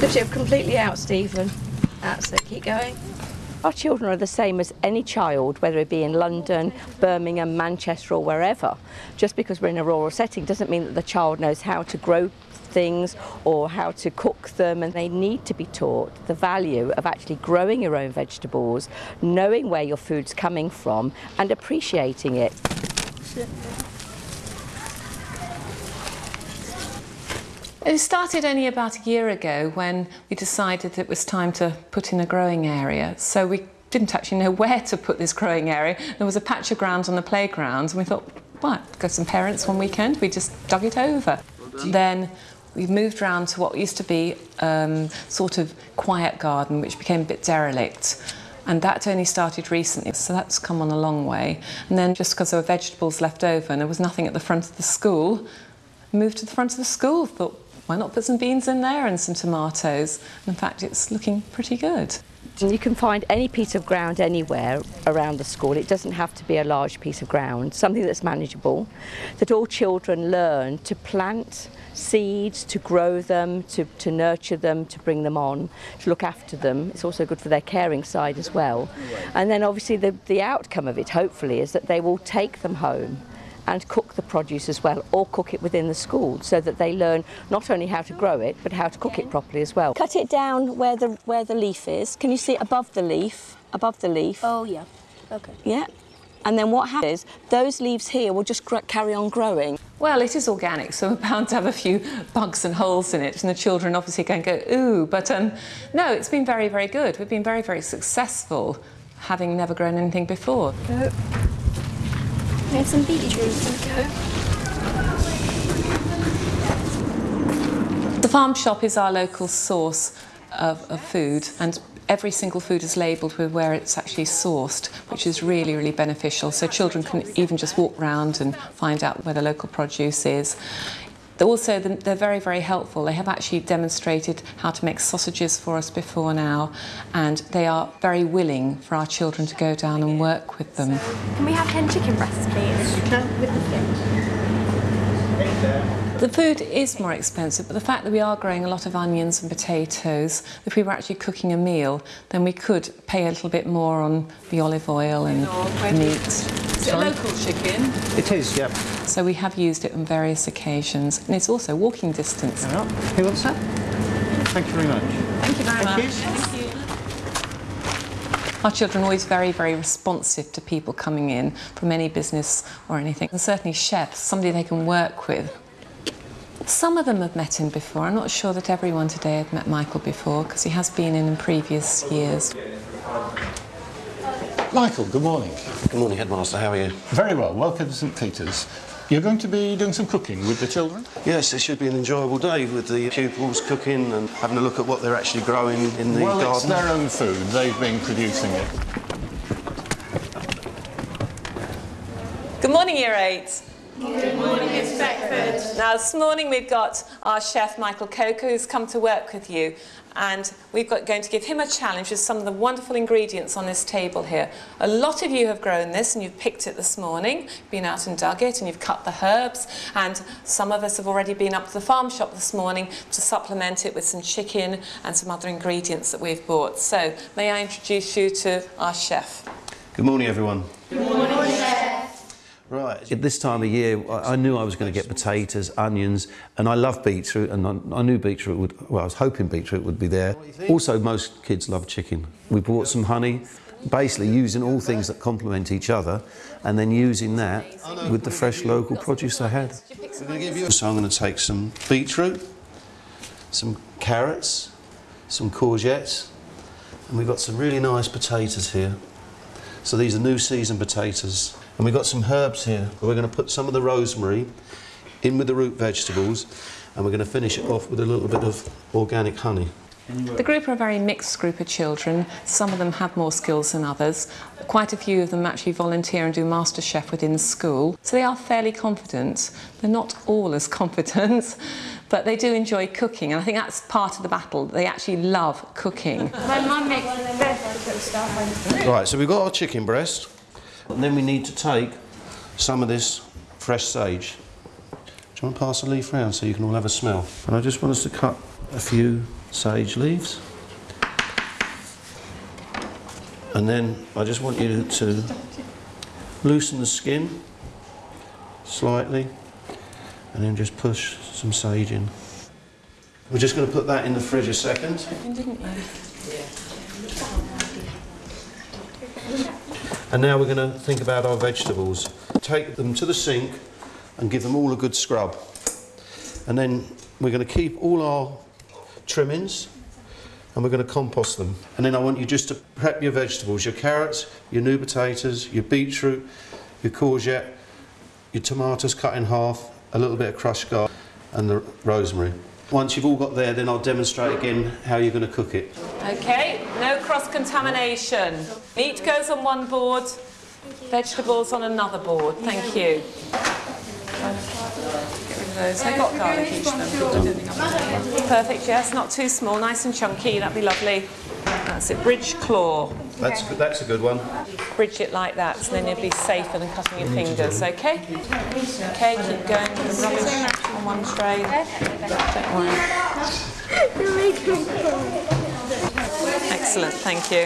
Lift it completely out, Stephen. That's it, keep going. Our children are the same as any child, whether it be in London, Birmingham, Manchester or wherever. Just because we're in a rural setting doesn't mean that the child knows how to grow things or how to cook them, and they need to be taught the value of actually growing your own vegetables, knowing where your food's coming from and appreciating it. It started only about a year ago when we decided that it was time to put in a growing area. So we didn't actually know where to put this growing area. There was a patch of ground on the playground and we thought, well, go some parents one weekend, we just dug it over. Then we moved around to what used to be sort of quiet garden, which became a bit derelict. And that only started recently, so that's come on a long way. And then just because there were vegetables left over and there was nothing at the front of the school, moved to the front of the school, thought, why not put some beans in there and some tomatoes? And in fact, it's looking pretty good. You can find any piece of ground anywhere around the school. It doesn't have to be a large piece of ground, something that's manageable, that all children learn to plant seeds, to grow them, to nurture them, to bring them on, to look after them. It's also good for their caring side as well. And then obviously the outcome of it, hopefully, is that they will take them home and cook the produce as well, or cook it within the school, so that they learn not only how to grow it, but how to cook it properly as well. Cut it down where the leaf is. Can you see it above the leaf? Above the leaf. Oh, yeah. Okay. Yeah. And then what happens is, those leaves here will just carry on growing. Well, it is organic, so we're bound to have a few bugs and holes in it, and the children obviously can go, ooh, but no, it's been very, very good. We've been very, very successful, having never grown anything before. Go. We have some beetroot. Go. The farm shop is our local source of food, and every single food is labelled with where it's actually sourced, which is really, really beneficial. So children can even just walk round and find out where the local produce is. Also, they're very, very helpful. They have actually demonstrated how to make sausages for us before now, and they are very willing for our children to go down and work with them. Can we have hen chicken breasts, please? With the fish. The food is more expensive, but the fact that we are growing a lot of onions and potatoes, if we were actually cooking a meal, then we could pay a little bit more on the olive oil and the meat. Is it local chicken? It is, yep. So we have used it on various occasions, and it's also walking distance. Who wants that? Thank you very much. Thank you very much. Thank you. Our children are always very, very responsive to people coming in from any business or anything, and certainly chefs, somebody they can work with. Some of them have met him before. I'm not sure that everyone today had met Michael before, because he has been in previous years. Michael, good morning. Good morning, Headmaster. How are you? Very well. Welcome to St Peter's. You're going to be doing some cooking with the children? Yes, it should be an enjoyable day with the pupils cooking and having a look at what they're actually growing in the garden. Well, it's their own food. They've been producing it. Good morning, Year 8. Good morning, Miss Beckford. Now, this morning we've got our chef, Michael Coker, who's come to work with you. And we've going to give him a challenge with some of the wonderful ingredients on this table here. A lot of you have grown this and you've picked it this morning, been out and dug it, and you've cut the herbs. And some of us have already been up to the farm shop this morning to supplement it with some chicken and some other ingredients that we've bought. So, may I introduce you to our chef? Good morning, everyone. Good morning, Chef. Right, at this time of year, I knew I was going to get potatoes, onions, and I love beetroot, and I knew beetroot would, well, I was hoping beetroot would be there. Also, most kids love chicken. We bought some honey, basically using all things that complement each other, and then using that with the fresh local produce they had. So I'm going to take some beetroot, some carrots, some courgettes, and we've got some really nice potatoes here. So these are new season potatoes. And we've got some herbs here. We're going to put some of the rosemary in with the root vegetables, and we're going to finish it off with a little bit of organic honey. The group are a very mixed group of children. Some of them have more skills than others. Quite a few of them actually volunteer and do MasterChef within school. So they are fairly confident. They're not all as competent, but they do enjoy cooking, and I think that's part of the battle. They actually love cooking. My mum makes the best stuff. Right, so we've got our chicken breast. And then we need to take some of this fresh sage. Do you want to pass the leaf round so you can all have a smell? And I just want us to cut a few sage leaves. And then I just want you to loosen the skin slightly and then just push some sage in. We're just going to put that in the fridge a second. And now we're going to think about our vegetables. Take them to the sink and give them all a good scrub. And then we're going to keep all our trimmings and we're going to compost them. And then I want you just to prep your vegetables, your carrots, your new potatoes, your beetroot, your courgette, your tomatoes cut in half, a little bit of crushed garlic and the rosemary. Once you've all got there, then I'll demonstrate again how you're going to cook it. Okay, no cross-contamination. Meat goes on one board, vegetables on another board. Thank you. Get rid of those. I've got garlic each of them. Perfect, yes, not too small, nice and chunky, that'd be lovely. That's it, bridge claw. That's a good one. Bridge it like that, so then you'll be safer than cutting your fingers, okay? Okay, keep going with the rubbish on one tray. Don't worry. Excellent, thank you.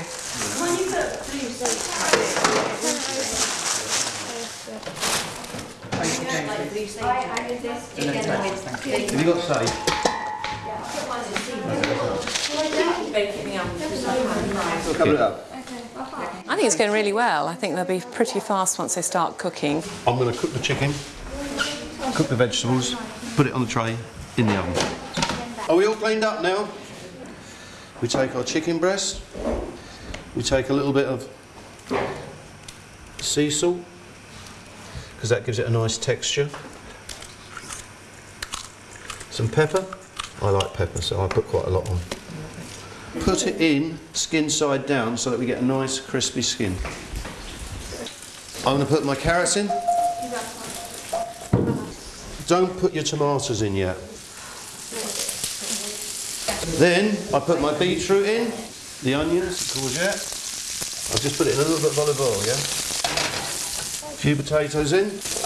Have you got sage? Cover it up. I think it's going really well. I think they'll be pretty fast once they start cooking. I'm going to cook the chicken, cook the vegetables, put it on the tray in the oven. Are we all cleaned up now? We take our chicken breast, we take a little bit of sea salt, because that gives it a nice texture. Some pepper. I like pepper, so I put quite a lot on. Put it in skin side down so that we get a nice crispy skin. I'm going to put my carrots in. Don't put your tomatoes in yet. Then I put my beetroot in, the onions, the courgette. I'll just put it in a little bit of olive oil, yeah? A few potatoes in.